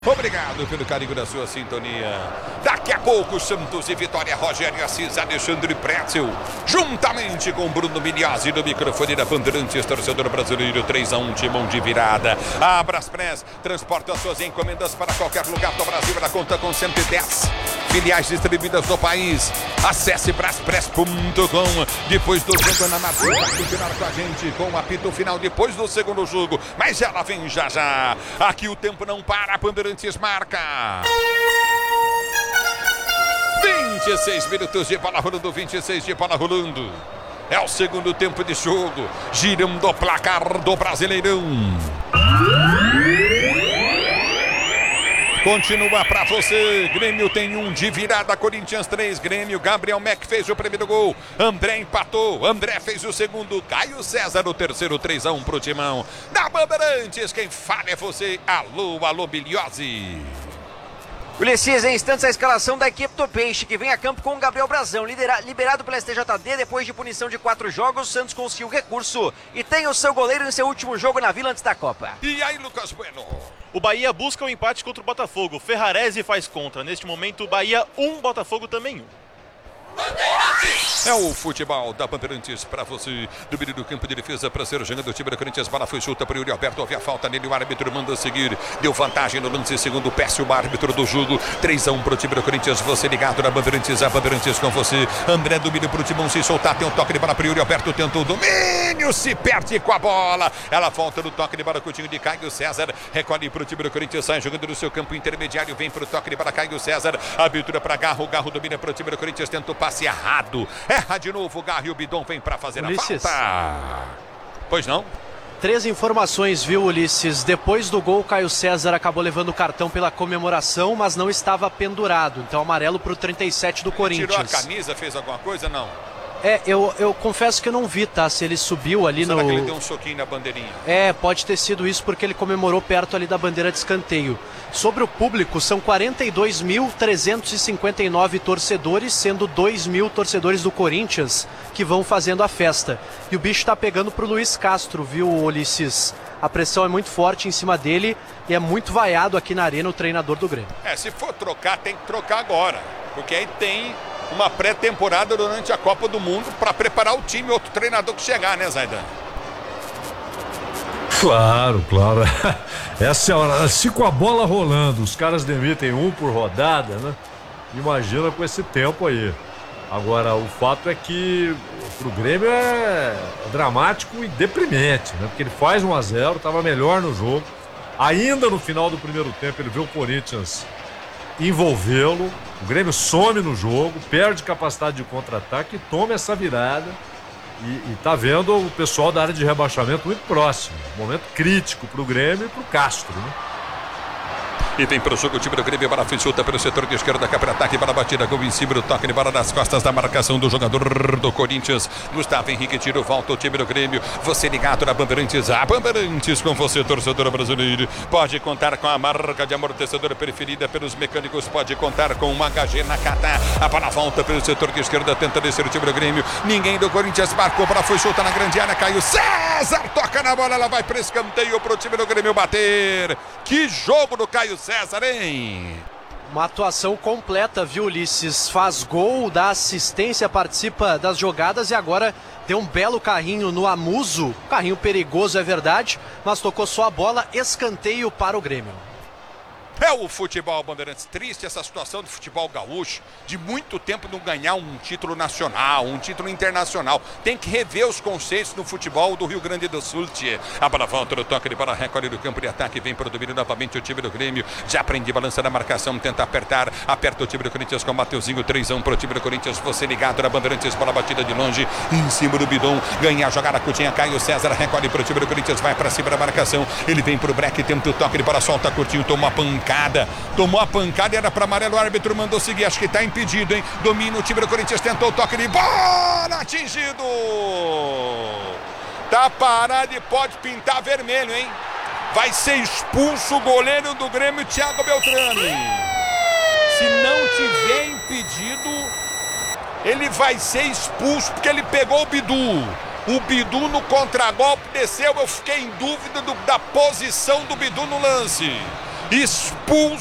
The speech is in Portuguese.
Obrigado pelo carinho da sua sintonia. Daqui a pouco, Santos e Vitória, Rogério Assis, Alexandre Pretzel, juntamente com Bruno Migliozzi no microfone da Bandeirantes, torcedor brasileiro, 3-1, timão de virada. A Braspress transporta suas encomendas para qualquer lugar do Brasil. Ela conta com 110 filiais distribuídas no país. Acesse braspress.com. Depois do jogo, Ana Martins vai continuar com a gente com o apito final depois do segundo jogo. Mas ela vem já já. Aqui o tempo não para, a Bandeirantes marca 26 minutos de bola rolando, 26 de bola rolando. É o segundo tempo de jogo, girando o placar do Brasileirão. Continua pra você, Grêmio tem 1 de virada, Corinthians 3, Grêmio, Gabriel Mack fez o primeiro gol, André empatou, André fez o segundo, Caio César o terceiro, 3-1 pro Timão. Da Bandeirantes, quem fala é você, alô Migliozzi. Ulisses, em instantes a escalação da equipe do Peixe, que vem a campo com o Gabriel Brazão, liberado pela STJD depois de punição de 4 jogos. O Santos conseguiu recurso e tem o seu goleiro em seu último jogo na Vila antes da Copa. E aí, Lucas Bueno? O Bahia busca o empate contra o Botafogo. Ferrarese faz contra. Neste momento, Bahia 1, Botafogo também 1. É o futebol da Bandeirantes pra você. Do meio do campo de defesa para ser jogando o time do Corinthians. Bola foi chuta para o Yuri Alberto. Havia falta nele. O árbitro manda seguir. Deu vantagem no lance. Segundo o péssimo árbitro do jogo. 3-1 pro time do Corinthians. Você ligado na Bandeirantes. A Bandeirantes com você. André domina pro Timão se soltar. Tem um toque de bola para o Yuri Alberto. Tentou o domínio. Se perde com a bola. Ela volta no toque de bola. Coutinho de Caio César. Recolhe pro time do Corinthians. Sai jogando no seu campo intermediário. Vem pro toque de bola. Caio César. Abertura para Garro. Garro domina pro time do Corinthians. Tentou passe errado. Erra de novo o Garro e o Bidon vem pra fazer Ulisses. a falta. Pois não? 3 informações, viu, Ulisses? Depois do gol, Caio César acabou levando o cartão pela comemoração, mas não estava pendurado. Então amarelo pro 37 do Corinthians. Tirou a camisa, fez alguma coisa? Não. Eu confesso que eu não vi, tá? Se ele subiu ali Será no... que ele deu um soquinho na bandeirinha? Pode ter sido isso porque ele comemorou perto ali da bandeira de escanteio. Sobre o público, são 42.359 torcedores, sendo 2.000 torcedores do Corinthians que vão fazendo a festa. E o bicho tá pegando pro Luiz Castro, viu, Ulisses? A pressão é muito forte em cima dele e é muito vaiado aqui na arena o treinador do Grêmio. Se for trocar, tem que trocar agora. Porque aí tem uma pré-temporada durante a Copa do Mundo para preparar o time, outro treinador que chegar, né, Zaidan? Claro. Essa é a hora. Se com a bola rolando os caras demitem 1 por rodada, né? Imagina com esse tempo aí. Agora, o fato é que pro Grêmio é dramático e deprimente, né? Porque ele faz 1-0, estava melhor no jogo. Ainda no final do primeiro tempo, ele vê o Corinthians envolvê-lo. O Grêmio some no jogo, perde capacidade de contra-ataque e toma essa virada. E tá vendo o pessoal da área de rebaixamento muito próximo. Momento crítico pro Grêmio e pro Castro, né? E vem pro jogo o time do Grêmio, bola foi solta pelo setor de esquerda, cá para ataque, bola batida, gol em cima do toque de bola nas costas da marcação do jogador do Corinthians. Gustavo Henrique tira, volta o time do Grêmio. Você ligado na Bandeirantes, a Bandeirantes com você, torcedor brasileiro. Pode contar com a marca de amortecedor preferida pelos mecânicos, pode contar com uma HG Nakata. A bola volta pelo setor de esquerda, tenta descer o time do Grêmio. Ninguém do Corinthians marcou, a bola foi solta na grande área, Caio César toca na bola, ela vai para escanteio pro time do Grêmio bater. Que jogo do Caio César, hein? Uma atuação completa, viu, Ulisses? Faz gol, dá assistência, participa das jogadas e agora deu um belo carrinho no Amuso. Carrinho perigoso, é verdade, mas tocou só a bola, escanteio para o Grêmio. É o futebol, Bandeirantes. Triste essa situação do futebol gaúcho, de muito tempo não ganhar um título nacional, um título internacional. Tem que rever os conceitos no futebol do Rio Grande do Sul, tchê. A bola volta no toque de bola, recolhe do campo de ataque, vem para o domínio novamente o time do Grêmio. Já prende, balança na marcação, tenta apertar, aperta o time do Corinthians com o Mateuzinho, 3-1 para o time do Corinthians. Você ligado na Bandeirantes, bola batida de longe, em cima do Bidon, ganha a jogada, Coutinho, Caio César, recolhe para o time do Corinthians, vai para cima da marcação, ele vem para o break, tenta o toque de bola, solta, Coutinho, toma a pancada. Tomou a pancada e era para amarelo, o árbitro mandou seguir, acho que está impedido, hein? Domina o time do Corinthians, tentou o toque de bola, atingido! Tá parado e pode pintar vermelho, hein? Vai ser expulso o goleiro do Grêmio, Thiago Beltrame. Se não tiver impedido, ele vai ser expulso porque ele pegou o Bidu. O Bidu no contragolpe desceu, eu fiquei em dúvida da posição do Bidu no lance. expulso